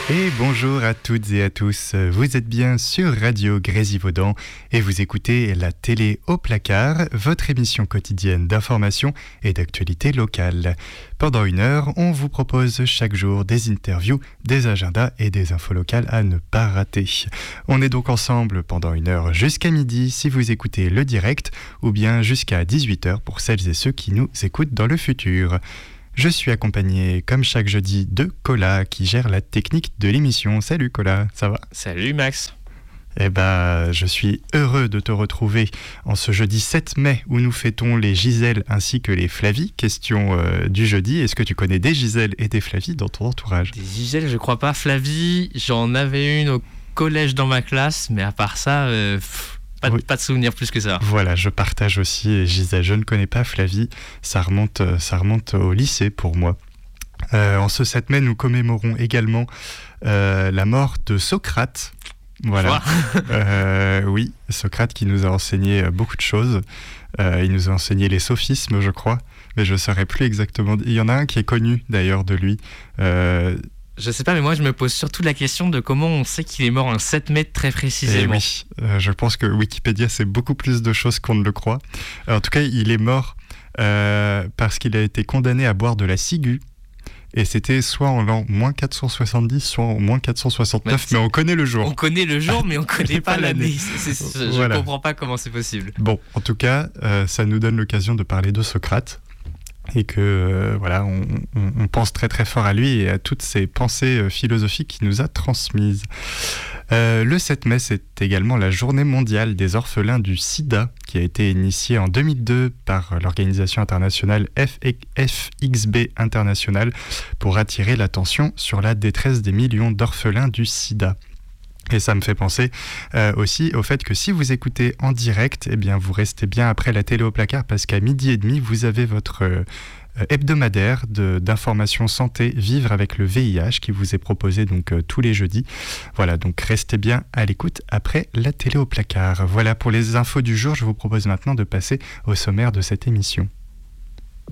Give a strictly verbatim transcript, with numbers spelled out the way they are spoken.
Et bonjour à toutes et à tous, vous êtes bien sur Radio Grésivaudan et vous écoutez la télé au placard, votre émission quotidienne d'information et d'actualité locale. Pendant une heure, on vous propose chaque jour des interviews, des agendas et des infos locales à ne pas rater. On est donc ensemble pendant une heure jusqu'à midi si vous écoutez le direct ou bien jusqu'à dix-huit heures pour celles et ceux qui nous écoutent dans le futur. Je suis accompagné, comme chaque jeudi, de Cola, qui gère la technique de l'émission. Salut Cola, ça va ? Salut Max. Eh ben, je suis heureux de te retrouver en ce jeudi sept mai, où nous fêtons les Gisèle ainsi que les Flavie. Question euh, du jeudi, est-ce que tu connais des Gisèle et des Flavie dans ton entourage ? Des Gisèle, je crois pas. Flavie, j'en avais une au collège dans ma classe, mais à part ça... Euh, pff... Pas de, oui. pas de souvenirs plus que ça. Voilà, je partage aussi Gisèle. Je ne connais pas Flavie, ça remonte, ça remonte au lycée pour moi. Euh, en ce sept mai, nous commémorons également euh, la mort de Socrate. Voilà. euh, oui, Socrate qui nous a enseigné beaucoup de choses. Euh, il nous a enseigné les sophismes, je crois, mais je ne saurais plus exactement. Il y en a un qui est connu d'ailleurs de lui. Euh, Je sais pas, mais moi je me pose surtout la question de comment on sait qu'il est mort un sept mai très précisément. Et oui, euh, je pense que Wikipédia sait beaucoup plus de choses qu'on ne le croit. En tout cas, il est mort euh, parce qu'il a été condamné à boire de la ciguë. Et c'était soit en l'an moins quatre cent soixante-dix, soit en moins quatre cent soixante-neuf, mais, mais on connaît le jour. On connaît le jour, mais on connaît pas, pas l'année. l'année. C'est, c'est, je voilà. comprends pas comment c'est possible. Bon, en tout cas, euh, ça nous donne l'occasion de parler de Socrate. Et que euh, voilà, on, on, on pense très très fort à lui et à toutes ces pensées euh, philosophiques qu'il nous a transmises. Euh, le sept mai, c'est également la journée mondiale des orphelins du sida, qui a été initiée en deux mille deux par l'organisation internationale F X B International pour attirer l'attention sur la détresse des millions d'orphelins du sida. Et ça me fait penser euh, aussi au fait que si vous écoutez en direct, eh bien vous restez bien après la télé au placard parce qu'à midi et demi, vous avez votre euh, hebdomadaire de, d'information santé Vivre avec le V I H qui vous est proposé donc euh, tous les jeudis. Voilà, donc restez bien à l'écoute après la télé au placard. Voilà pour les infos du jour, je vous propose maintenant de passer au sommaire de cette émission.